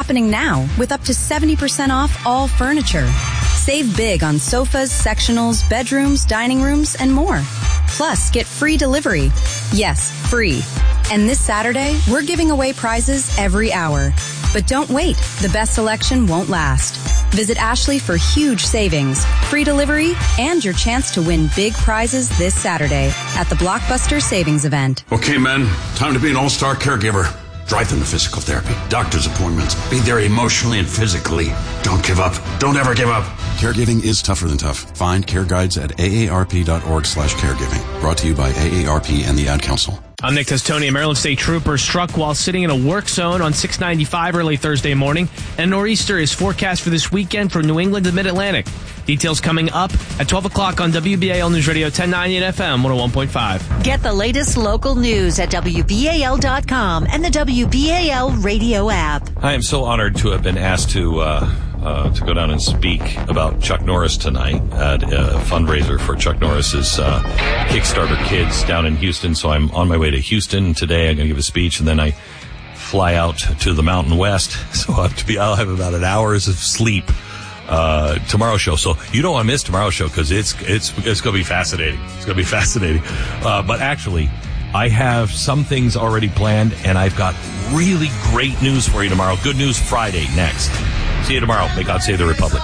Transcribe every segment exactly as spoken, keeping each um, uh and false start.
happening now with up to seventy percent off all furniture. Save big on sofas, sectionals, bedrooms, dining rooms, and more. Plus, get free delivery. Yes, free. And this Saturday, we're giving away prizes every hour. But don't wait. The best selection won't last. Visit Ashley for huge savings, free delivery, and your chance to win big prizes this Saturday at the Blockbuster Savings Event. Okay, men, time to be an all-star caregiver. Drive them to physical therapy, doctor's appointments. Be there emotionally and physically. Don't give up. Don't ever give up. Caregiving is tougher than tough. Find care guides at A A R P dot org slash caregiving. Brought to you by A A R P and the Ad Council. I'm Nick Testoni. A Maryland State Trooper struck while sitting in a work zone on six ninety-five early Thursday morning. And a nor'easter is forecast for this weekend from New England to Mid-Atlantic. Details coming up at twelve o'clock on W B A L News Radio ten ninety and F M one oh one point five. Get the latest local news at W B A L dot com and the W B A L radio app. I am so honored to have been asked to uh, uh, to go down and speak about Chuck Norris tonight at a fundraiser for Chuck Norris's uh, Kickstarter Kids down in Houston. So I'm on my way to Houston today. I'm going to give a speech, and then I fly out to the Mountain West. So I have to be, I'll have about an hour's of sleep uh tomorrow's show. So you don't want to miss tomorrow's show because it's it's it's going to be fascinating. It's going to be fascinating. Uh, but actually, I have some things already planned, and I've got really great news for you tomorrow. Good News Friday next. See you tomorrow. May God save the Republic.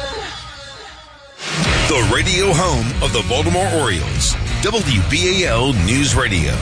The radio home of the Baltimore Orioles. W B A L News Radio.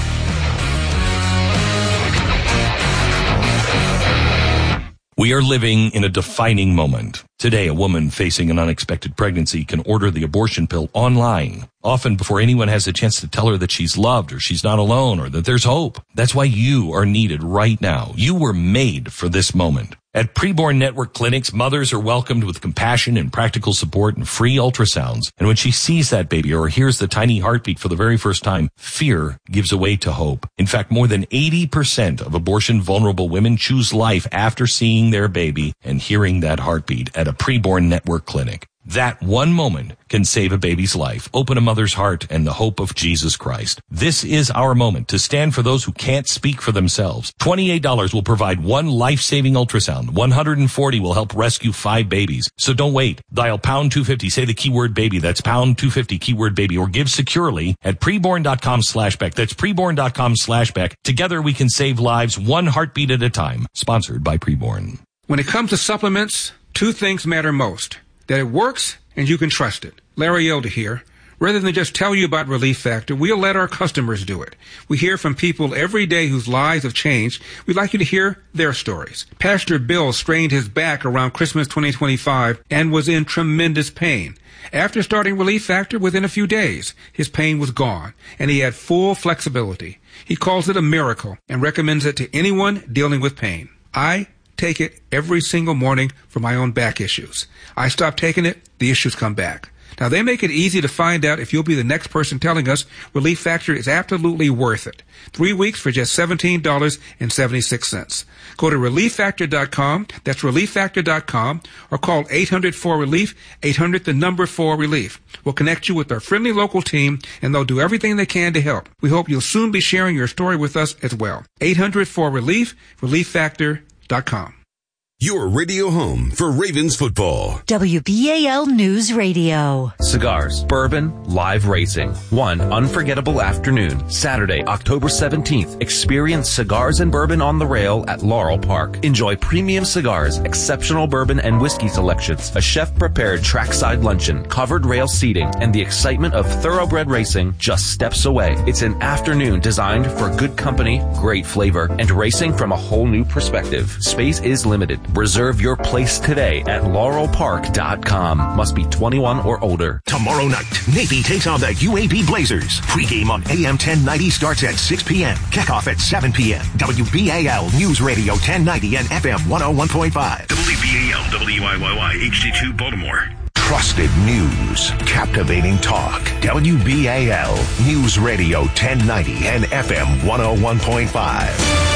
We are living in a defining moment. Today, a woman facing an unexpected pregnancy can order the abortion pill online, often before anyone has a chance to tell her that she's loved or she's not alone or that there's hope. That's why you are needed right now. You were made for this moment. At Preborn Network Clinics, mothers are welcomed with compassion and practical support and free ultrasounds. And when she sees that baby or hears the tiny heartbeat for the very first time, fear gives way to hope. In fact, more than eighty percent of abortion-vulnerable women choose life after seeing their baby and hearing that heartbeat at a Preborn Network clinic. That one moment can save a baby's life, open a mother's heart, and the hope of Jesus Christ. This is our moment to stand for those who can't speak for themselves. twenty-eight dollars will provide one life-saving ultrasound. one hundred forty dollars will help rescue five babies. So don't wait. Dial pound two fifty. Say the keyword baby. That's pound two fifty, keyword baby. Or give securely at preborn.com slash Beck. That's preborn.com slash Beck. Together we can save lives one heartbeat at a time. Sponsored by Preborn. When it comes to supplements, two things matter most. That it works and you can trust it. Larry Elder here. Rather than just tell you about Relief Factor, we'll let our customers do it. We hear from people every day whose lives have changed. We'd like you to hear their stories. Pastor Bill strained his back around Christmas twenty twenty-five and was in tremendous pain. After starting Relief Factor, within a few days, his pain was gone, and he had full flexibility. He calls it a miracle and recommends it to anyone dealing with pain. I take it every single morning for my own back issues. I stop taking it, the issues come back. Now, they make it easy to find out if you'll be the next person telling us Relief Factor is absolutely worth it. Three weeks for just seventeen dollars and seventy-six cents. Go to relief factor dot com, that's relief factor dot com, or call eight hundred four relief, eight hundred the number four relief. We'll connect you with our friendly local team, and they'll do everything they can to help. We hope you'll soon be sharing your story with us as well. eight hundred four relief, relief factor dot com. Your radio home for Ravens football. W B A L News Radio. Cigars, bourbon, live racing. One unforgettable afternoon, Saturday, October seventeenth. Experience cigars and bourbon on the rail at Laurel Park. Enjoy premium cigars, exceptional bourbon and whiskey selections, a chef-prepared trackside luncheon, covered rail seating, and the excitement of thoroughbred racing just steps away. It's an afternoon designed for good company, great flavor, and racing from a whole new perspective. Space is limited. Reserve your place today at laurel park dot com. Must be twenty-one or older. Tomorrow night, Navy takes on the U A B Blazers. Pre-game on A M ten ninety starts at six p.m. Kickoff at seven p.m. W B A L News Radio ten ninety and F M one oh one point five. W B A L W I Y Y H D two Baltimore. Trusted news, captivating talk. W B A L News Radio ten ninety and F M one oh one point five.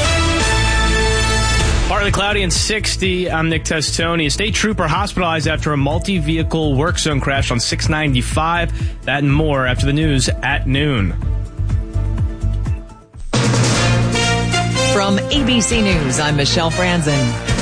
Partly cloudy and sixty. I'm Nick Testoni. A state trooper hospitalized after a multi-vehicle work zone crash on six ninety-five. That and more after the news at noon. From A B C News, I'm Michelle Franzen. At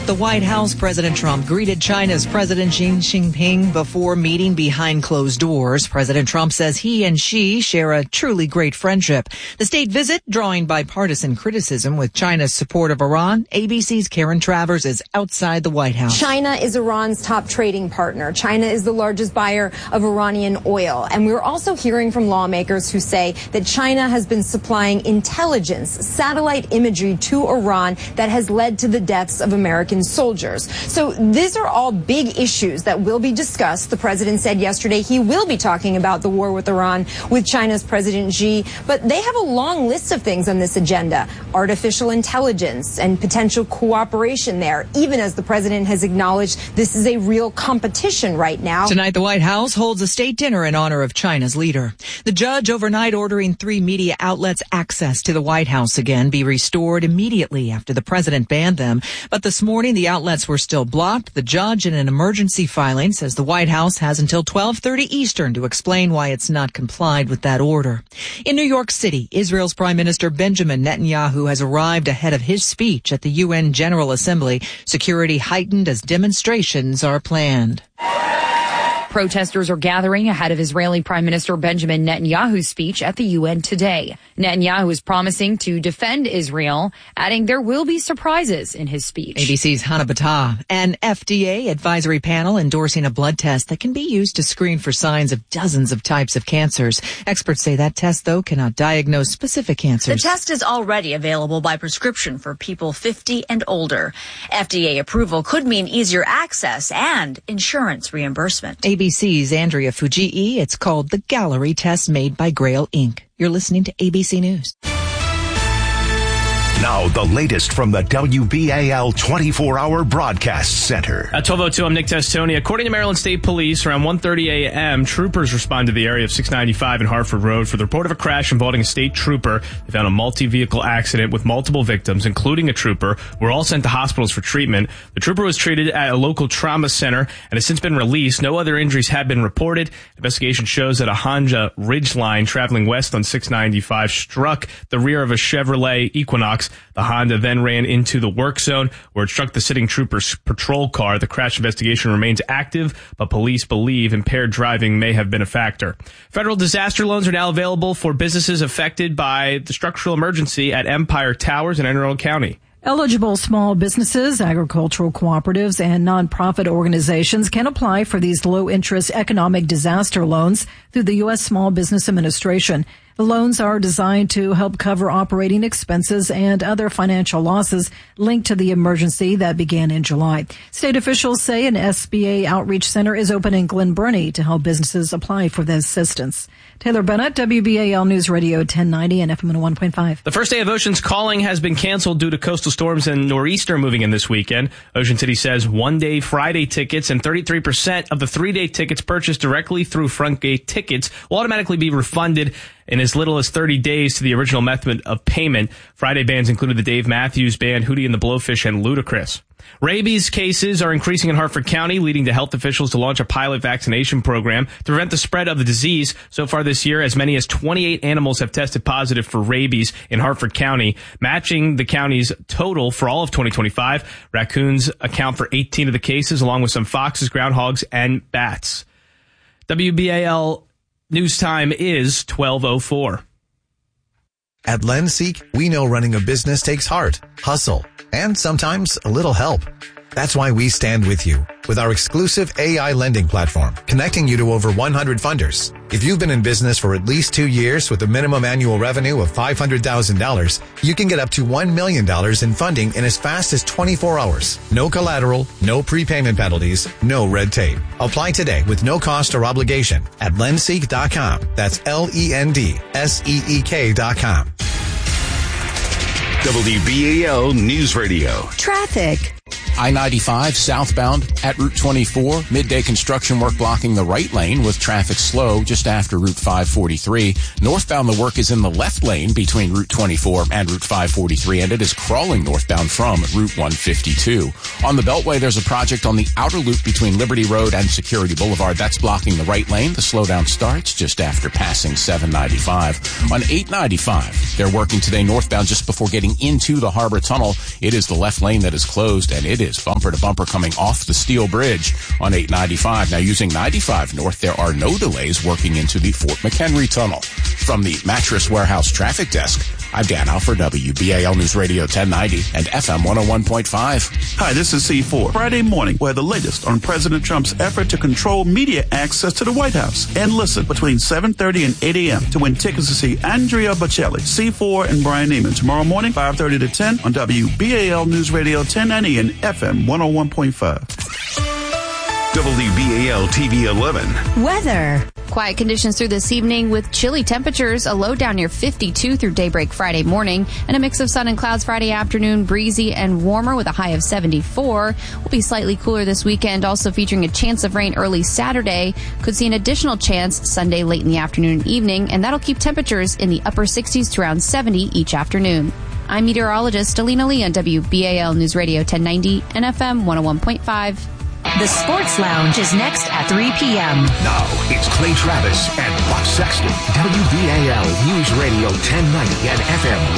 At the White House, President Trump greeted China's President Xi Jinping before meeting behind closed doors. President Trump says he and Xi share a truly great friendship. The state visit drawing bipartisan criticism with China's support of Iran. A B C's Karen Travers is outside the White House. China is Iran's top trading partner. China is the largest buyer of Iranian oil. And we're also hearing from lawmakers who say that China has been supplying intelligence, satellite imagery to Iran that has led to the deaths of American soldiers. So these are all big issues that will be discussed. The president said yesterday he will be talking about the war with Iran with China's President Xi. But they have a long list of things on this agenda. Artificial intelligence and potential cooperation there, even as the president has acknowledged this is a real competition right now. Tonight, the White House holds a state dinner in honor of China's leader. The judge overnight ordering three media outlets' access to the White House again be restored immediately after the president banned them. But this morning, the outlets were still blocked. The judge, in an emergency filing, says the White House has until twelve thirty Eastern to explain why it's not complied with that order. In New York City, Israel's Prime Minister Benjamin Netanyahu has arrived ahead of his speech at the U N General Assembly. Security heightened as demonstrations are planned. Protesters are gathering ahead of Israeli Prime Minister Benjamin Netanyahu's speech at the U N today. Netanyahu is promising to defend Israel, adding there will be surprises in his speech. A B C's Hannah Batah. An F D A advisory panel endorsing a blood test that can be used to screen for signs of dozens of types of cancers. Experts say that test, though, cannot diagnose specific cancers. The test is already available by prescription for people fifty and older. F D A approval could mean easier access and insurance reimbursement. A B C's Andrea Fujii. It's called the Gallery Test made by Grail Incorporated. You're listening to A B C News. Now, the latest from the W B A L twenty-four hour Broadcast Center. At twelve oh two, I'm Nick Testoni. According to Maryland State Police, around one thirty a.m., troopers responded to the area of six ninety-five and Hartford Road for the report of a crash involving a state trooper. They found a multi-vehicle accident with multiple victims, including a trooper, who were all sent to hospitals for treatment. The trooper was treated at a local trauma center and has since been released. No other injuries have been reported. Investigation shows that a Honda Ridgeline traveling west on six ninety-five struck the rear of a Chevrolet Equinox. The Honda then ran into the work zone where it struck the sitting trooper's patrol car. The crash investigation remains active, but police believe impaired driving may have been a factor. Federal disaster loans are now available for businesses affected by the structural emergency at Empire Towers in Anne Arundel County. Eligible small businesses, agricultural cooperatives, and nonprofit organizations can apply for these low-interest economic disaster loans through the U S Small Business Administration. The loans are designed to help cover operating expenses and other financial losses linked to the emergency that began in July. State officials say an S B A outreach center is open in Glen Burnie to help businesses apply for the assistance. Taylor Bennett, W B A L News Radio ten ninety and F M one oh one point five. The first day of Ocean's Calling has been canceled due to coastal storms and nor'easter moving in this weekend. Ocean City says one-day Friday tickets and thirty-three percent of the three-day tickets purchased directly through Frontgate Tickets will automatically be refunded in as little as thirty days to the original method of payment. Friday bands included the Dave Matthews Band, Hootie and the Blowfish, and Ludacris. Rabies cases are increasing in Hartford County, leading to health officials to launch a pilot vaccination program to prevent the spread of the disease. So far this year, as many as twenty-eight animals have tested positive for rabies in Hartford County, matching the county's total for all of twenty twenty-five. Raccoons account for eighteen of the cases, along with some foxes, groundhogs, and bats. W B A L News time is twelve oh four. At LendSeek, we know running a business takes heart, hustle, and sometimes a little help. That's why we stand with you with our exclusive A I lending platform, connecting you to over one hundred funders. If you've been in business for at least two years with a minimum annual revenue of five hundred thousand dollars, you can get up to one million dollars in funding in as fast as twenty-four hours. No collateral, no prepayment penalties, no red tape. Apply today with no cost or obligation at lendseek dot com. That's L E N D S E E K dot com. W B A L News Radio. Traffic. I ninety-five southbound at Route twenty-four. Midday construction work blocking the right lane with traffic slow just after Route five forty-three. Northbound, the work is in the left lane between Route twenty-four and Route five forty-three, and it is crawling northbound from Route one fifty-two. On the Beltway, there's a project on the outer loop between Liberty Road and Security Boulevard. That's blocking the right lane. The slowdown starts just after passing seven ninety-five. On eight ninety-five, they're working today northbound just before getting into the Harbor Tunnel. It is the left lane that is closed, and it is bumper to bumper coming off the Steel Bridge on eight ninety-five. Now, using ninety-five North, there are no delays working into the Fort McHenry Tunnel. From the Mattress Warehouse Traffic Desk, I'm Dan Alford, W B A L News Radio ten ninety and F M one oh one point five. Hi, this is C four. Friday morning, where the latest on President Trump's effort to control media access to the White House. And listen between seven thirty and eight a.m. to win tickets to see Andrea Bocelli, C four, and Brian Neiman tomorrow morning, five thirty to ten on W B A L News Radio ten ninety and F M one oh one point five. W B A L T V eleven. Weather. Quiet conditions through this evening with chilly temperatures, a low down near fifty-two through daybreak Friday morning, and a mix of sun and clouds Friday afternoon, breezy and warmer with a high of seventy-four. Will be slightly cooler this weekend, also featuring a chance of rain early Saturday. Could see an additional chance Sunday late in the afternoon and evening, and that'll keep temperatures in the upper sixties to around seventy each afternoon. I'm meteorologist Alina Lee on W B A L News Radio ten ninety and F M one oh one point five. The Sports Lounge is next at three p.m. Now, it's Clay Travis and Buck Sexton. W B A L News Radio ten ninety and F M